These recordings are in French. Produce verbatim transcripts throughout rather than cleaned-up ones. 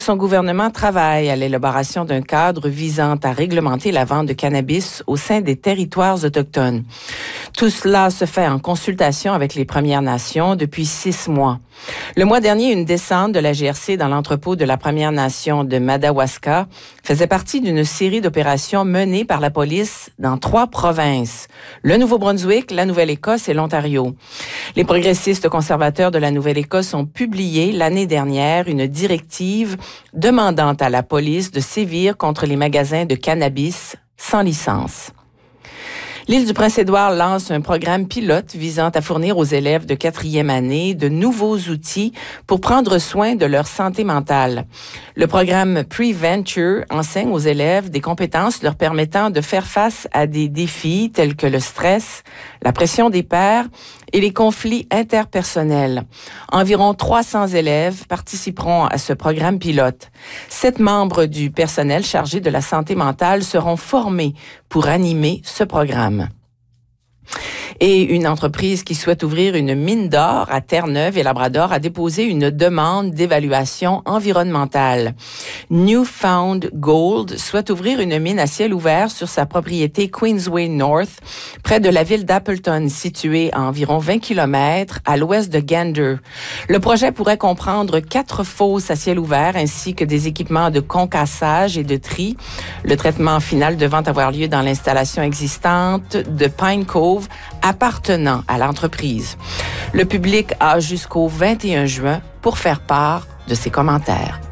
Son gouvernement travaille à l'élaboration d'un cadre visant à réglementer la vente de cannabis au sein des territoires autochtones. Tout cela se fait en consultation avec les Premières Nations depuis six mois. Le mois dernier, une descente de la G R C dans l'entrepôt de la Première Nation de Madawaska faisait partie d'une série d'opérations menées par la police dans trois provinces, le Nouveau-Brunswick, la Nouvelle-Écosse et l'Ontario. Les progressistes conservateurs de la Nouvelle-Écosse ont publié l'année dernière une directive demandant à la police de sévir contre les magasins de cannabis sans licence. L'île du Prince-Édouard lance un programme pilote visant à fournir aux élèves de quatrième année de nouveaux outils pour prendre soin de leur santé mentale. Le programme Preventure enseigne aux élèves des compétences leur permettant de faire face à des défis tels que le stress, la pression des pairs et les conflits interpersonnels. Environ trois cents élèves participeront à ce programme pilote. Sept membres du personnel chargé de la santé mentale seront formés pour animer ce programme. Et une entreprise qui souhaite ouvrir une mine d'or à Terre-Neuve et Labrador a déposé une demande d'évaluation environnementale. Newfound Gold souhaite ouvrir une mine à ciel ouvert sur sa propriété Queensway North, près de la ville d'Appleton, située à environ vingt kilomètres à l'ouest de Gander. Le projet pourrait comprendre quatre fosses à ciel ouvert ainsi que des équipements de concassage et de tri. Le traitement final devant avoir lieu dans l'installation existante de Pine Cove, appartenant à l'entreprise. Le public a jusqu'au vingt et un juin pour faire part de ses commentaires.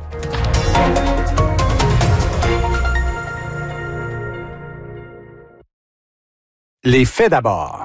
Les faits d'abord.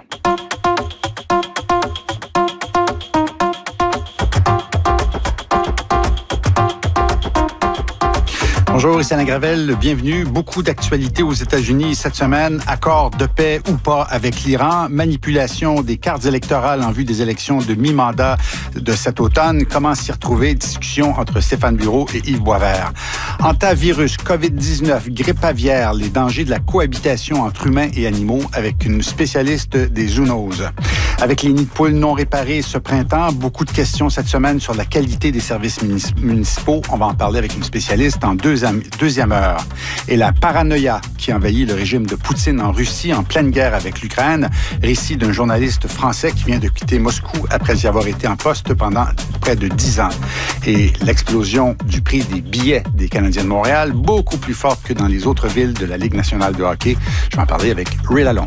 Bonjour, ici Alain Gravel, bienvenue. Beaucoup d'actualités aux États-Unis cette semaine. Accord de paix ou pas avec l'Iran, manipulation des cartes électorales en vue des élections de mi-mandat de cet automne. Comment s'y retrouver? Discussion entre Stéphane Bureau et Yves Boisvert. Antavirus, covid dix-neuf, grippe aviaire, les dangers de la cohabitation entre humains et animaux avec une spécialiste des zoonoses. Avec les nids de poules non réparés ce printemps, beaucoup de questions cette semaine sur la qualité des services municipaux. On va en parler avec une spécialiste en deux deuxième heure. Et la paranoïa qui envahit le régime de Poutine en Russie en pleine guerre avec l'Ukraine. Récit d'un journaliste français qui vient de quitter Moscou après y avoir été en poste pendant près de dix ans. Et l'explosion du prix des billets des Canadiens de Montréal, beaucoup plus forte que dans les autres villes de la Ligue nationale de hockey. Je vais en parler avec Ray Lalonde.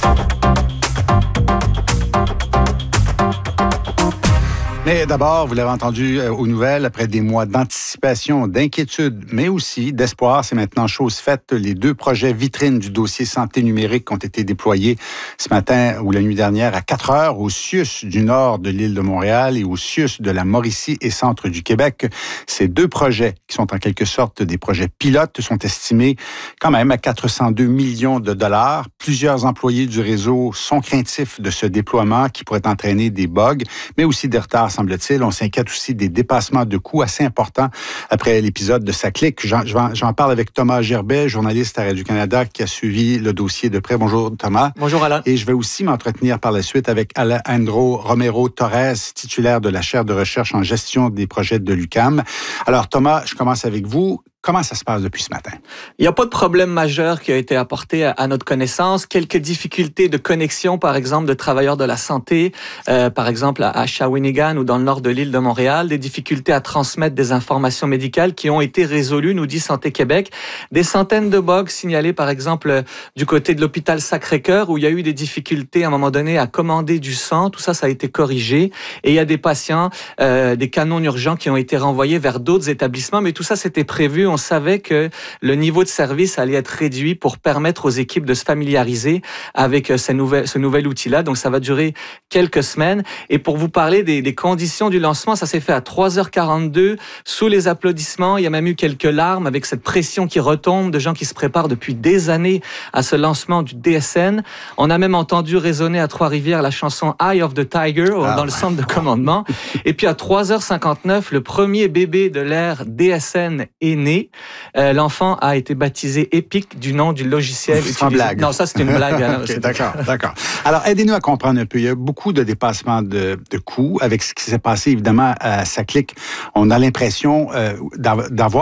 Mais d'abord, vous l'avez entendu aux nouvelles, après des mois d'anticipation, d'inquiétude, mais aussi d'espoir, c'est maintenant chose faite. Les deux projets vitrines du dossier santé numérique ont été déployés ce matin ou la nuit dernière à quatre heures au C I U S du nord de l'île de Montréal et au C I U S de la Mauricie et centre du Québec. Ces deux projets, qui sont en quelque sorte des projets pilotes, sont estimés quand même à quatre cent deux millions de dollars. Plusieurs employés du réseau sont craintifs de ce déploiement qui pourrait entraîner des bugs, mais aussi des retards, semble-t-il. On s'inquiète aussi des dépassements de coûts assez importants après l'épisode de Saclic. J'en, j'en, j'en parle avec Thomas Gerbet, journaliste à Radio-Canada qui a suivi le dossier de près. Bonjour Thomas. Bonjour Alain. Et je vais aussi m'entretenir par la suite avec Alejandro Romero Torres, titulaire de la chaire de recherche en gestion des projets de l'U Q A M. Alors Thomas, je commence avec vous. Comment ça se passe depuis ce matin? Il n'y a pas de problème majeur qui a été apporté à, à notre connaissance. Quelques difficultés de connexion, par exemple, de travailleurs de la santé, euh, par exemple à, à Shawinigan ou dans le nord de l'île de Montréal. Des difficultés à transmettre des informations médicales qui ont été résolues, nous dit Santé Québec. Des centaines de bugs signalés, par exemple, du côté de l'hôpital Sacré-Cœur, où il y a eu des difficultés à un moment donné à commander du sang. Tout ça, ça a été corrigé. Et il y a des patients, euh, des cas non urgents qui ont été renvoyés vers d'autres établissements. Mais tout ça, c'était prévu. On savait que le niveau de service allait être réduit pour permettre aux équipes de se familiariser avec ce nouvel, ce nouvel outil-là. Donc, ça va durer quelques semaines. Et pour vous parler des, des conditions du lancement, ça s'est fait à trois heures quarante-deux, sous les applaudissements. Il y a même eu quelques larmes avec cette pression qui retombe de gens qui se préparent depuis des années à ce lancement du D S N. On a même entendu résonner à Trois-Rivières la chanson Eye of the Tiger ah, dans le centre de commandement. Et puis, à trois heures cinquante-neuf, le premier bébé de l'ère D S N est né. Euh, l'enfant a été baptisé Epic du nom du logiciel. Sans blague. Non, ça c'est une blague. Hein, okay, d'accord, d'accord. Alors, aidez-nous à comprendre un peu. Il y a beaucoup de dépassements de, de coûts avec ce qui s'est passé évidemment à Saclic. On a l'impression euh, d'avoir